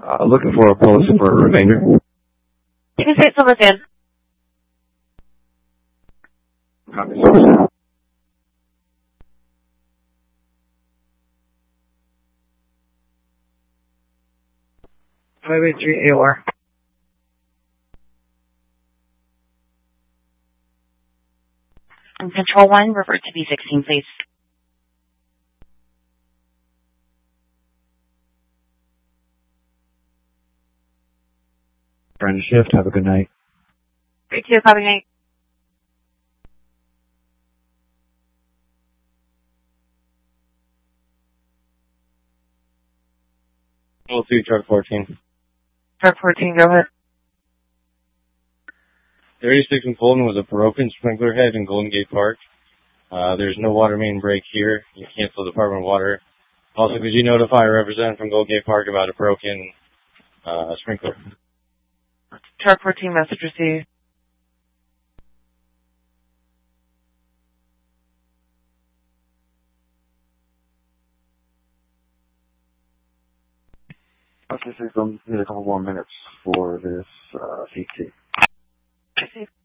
Looking for a police for a remainder. You can say Silver Fan. Copy, Silver. 583 AOR. And Control 1, revert to B16, please. Trying to shift. Have a good night. 32, copy night. Level 2, truck 14. Truck 14, go ahead. 36 in Fulton was a broken sprinkler head in Golden Gate Park. There's no water main break here. You cancel Department of Water. Also, could you notify a representative from Golden Gate Park about a broken sprinkler? Truck 14, message received. Okay, so need a couple more minutes for this CT. Received.